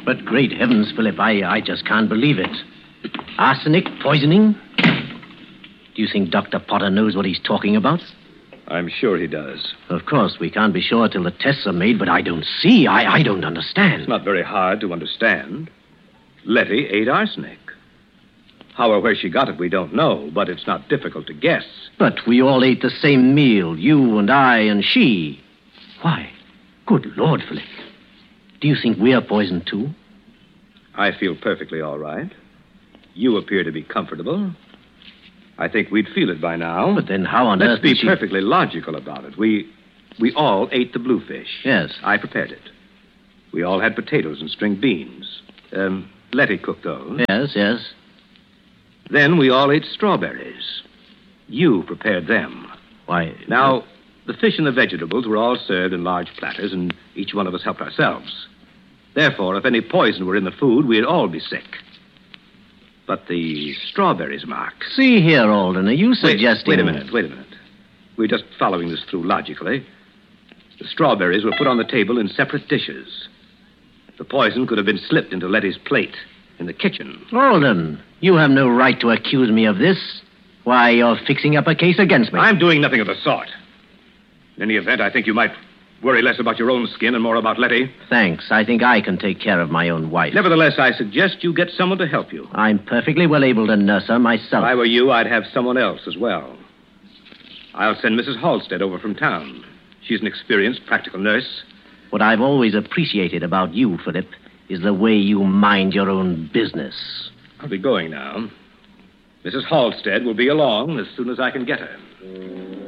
But great heavens, Philip, I just can't believe it. Arsenic, poisoning? Do you think Dr. Potter knows what he's talking about? I'm sure he does. Of course, we can't be sure till the tests are made, but I don't see. I don't understand. It's not very hard to understand. Letty ate arsenic. How or where she got it, we don't know, but it's not difficult to guess. But we all ate the same meal, you and I and she. Why? Good Lord, Philip. Do you think we're poisoned, too? I feel perfectly all right. You appear to be comfortable. I think we'd feel it by now. But then how on earth Let's be perfectly logical about it. We all ate the bluefish. Yes. I prepared it. We all had potatoes and string beans. Letty cooked those. Yes. Then we all ate strawberries. You prepared them. Why... Now, the fish and the vegetables were all served in large platters, and each one of us helped ourselves. Therefore, if any poison were in the food, we'd all be sick. But the strawberries, Mark... See here, Alden, are you suggesting... Wait a minute. We're just following this through logically. The strawberries were put on the table in separate dishes. The poison could have been slipped into Letty's plate in the kitchen. Alden, you have no right to accuse me of this. Why, you're fixing up a case against me. I'm doing nothing of the sort. In any event, I think you might worry less about your own skin and more about Letty. Thanks. I think I can take care of my own wife. Nevertheless, I suggest you get someone to help you. I'm perfectly well able to nurse her myself. If I were you, I'd have someone else as well. I'll send Mrs. Halstead over from town. She's an experienced, practical nurse. What I've always appreciated about you, Philip, is the way you mind your own business. I'll be going now. Mrs. Halstead will be along as soon as I can get her.